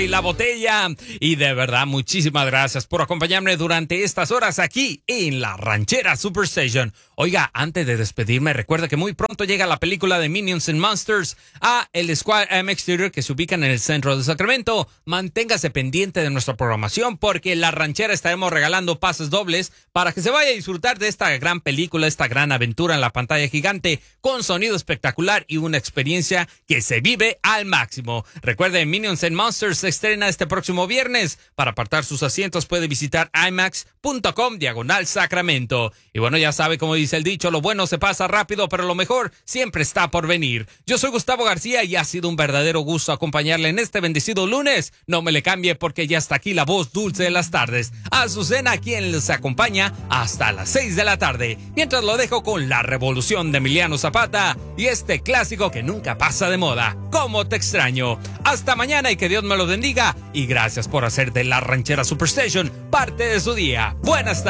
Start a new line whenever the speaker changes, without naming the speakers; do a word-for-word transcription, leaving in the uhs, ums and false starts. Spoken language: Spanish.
y la botella. Y de verdad, muchísimas gracias por acompañarme durante estas horas aquí en la Ranchera Superstation. Oiga, antes de despedirme, recuerda que muy pronto llega la película de Minions and Monsters a el Square M X Theater, que se ubican en el centro de Sacramento. Manténgase pendiente de nuestra programación porque en la Ranchera estaremos regalando pases dobles para que se vaya a disfrutar de esta gran película, esta gran aventura en la pantalla gigante con sonido espectacular y una experiencia que se vive al máximo. Recuerde, Minions and Monsters se estrena este próximo viernes. Para apartar sus asientos puede visitar imax punto com diagonal Sacramento. Y bueno, ya sabe cómo dice el dicho, lo bueno se pasa rápido, pero lo mejor siempre está por venir. Yo soy Gustavo García y ha sido un verdadero gusto acompañarle en este bendecido lunes. No me le cambie porque ya está aquí la voz dulce de las tardes, Azucena, quien les acompaña hasta las seis de la tarde. Mientras lo dejo con La Revolución de Emiliano Zapata y este clásico que nunca pasa de moda, ¿Cómo te extraño? Hasta mañana y que Dios me los bendiga. Y gracias por hacer de la Ranchera Superstation parte de su día. Buenas tardes.